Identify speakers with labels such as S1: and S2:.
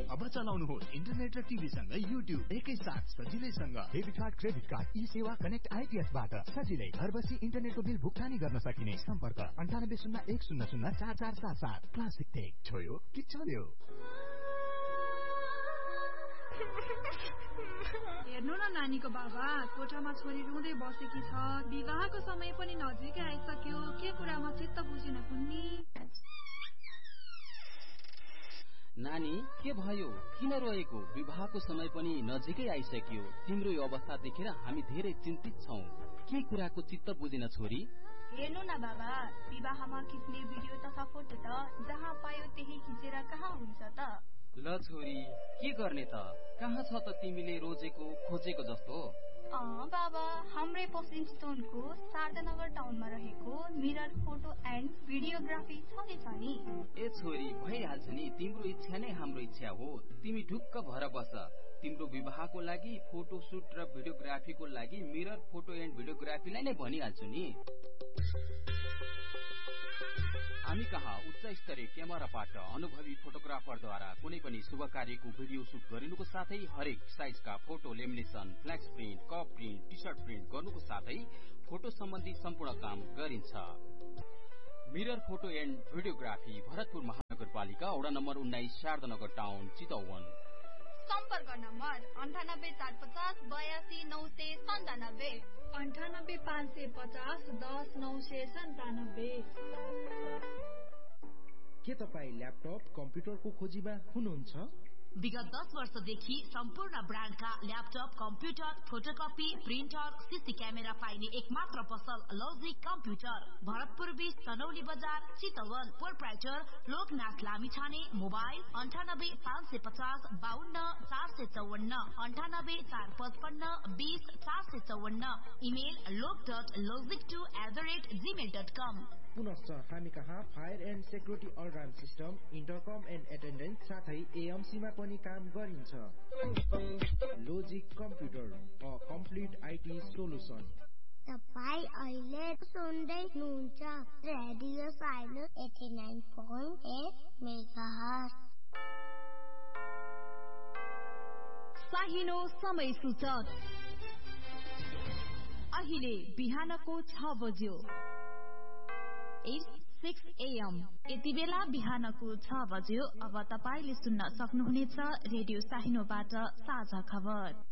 S1: अब चलाउनुहोस् इन्टरनेट र टिभी सँग युट्युब एकैसाथ सजिलैसँग।
S2: डेबिट कार्ड, क्रेडिट कार्ड, ई सेवा कनेक्ट आइपीएस बाट सजिलै घर बसी इन्टरनेटको बिल भुक्तानी गर्न सकिने। सम्पर्क 9801004477। Classic take. छोयो कि चल्यो?
S3: हेर्नु न नानीको बाबा, कोठामा छोरी रुँदै बसेकी छ। विवाहको समय पनि नजिकै आइसक्यो, के कुरामा चित्त बुझेन कुन्नी?
S4: नानी के भयो? किन रोएको? विवाहको समय पनि नजिकै आइसक्यो। तिम्रो यो अवस्था देखेर हामी धेरै चिन्तित छौं। के कुराको चित्त बुझेन छोरी?
S5: हेर्नु न बाबा, विवाहमा खिच्ने भिडियो तथा फोटो त जहाँ पायो त्यही खिचेर कहाँ हुन्छ त?
S4: ल छोरी, के गर्ने त? कहाँ छ त तिमीले रोजेको खोजेको जस्तो?
S5: बाबा, हाम्रै पश्चिम स्टोनको शारदानगर टाउनमा रहेको मिरर फोटो एन्ड भिडियोग्राफी छँदैछ नि।
S4: ए छोरी, भइहाल्छ नि। तिम्रो इच्छा नै हाम्रो इच्छा हो। तिमी ढुक्क भएर बस। तिम्रो विवाहको लागि फोटो सुट र भिडियोग्राफीको लागि मिरर फोटो एन्ड भिडियोग्राफीलाई नै भनिहाल्छु नि। हामी कहाँ उच्च स्तरीय क्यामेराबाट अनुभवी फोटोग्राफरद्वारा कुनै पनि शुभ कार्यको भिडियो सुट गरिनुको साथै हरेक साइजका photo lamination, flex print, cup print, T short print गर्नुको साथै फोटो सम्बन्धी सम्पूर्ण काम गरिन्छ। Mirror photo and videography, Bharatpur महानगरपालिका, वडा नम्बर 19, शारदानगर टाउन, चितवन।
S5: सम्पर्क नम्बर 9845822997
S3: 9855010997।
S6: के तपाईँ ल्यापटप कम्प्युटरको खोजीमा हुनुहुन्छ?
S7: विगत 10 वर्षदेखि सम्पूर्ण ब्रान्डका laptop, computer, photocopy, printer, CC camera पाइने एकमात्र पसल लजिक कम्प्युटर। भरतपुर 20 तनौली बजार, Chitwan. Proprietor Loknath Lamichhane. Mobile 9845524454, 9845520454। Email log.logic2@gmail.com।
S6: पुनश्च हामी कहाँ fire and security alarm system, इन्टरकम and attendance साथै एएमसीमा पनि काम गरिन्छ। Logic computer, a complete IT solution.
S8: तपाईँ अहिले सुन्दै हुनुहुन्छ रेडियो साइनस 89.8 मेगाहर्ज।
S7: साहिनो समय सूचक अहिले बिहानको 6 बज्यो। 6 AM। यति बेला बिहानको 6 बज्यो। अब तपाईले सुन्न सक्नुहुनेछ रेडियो साहिनोबाट साझा खबर।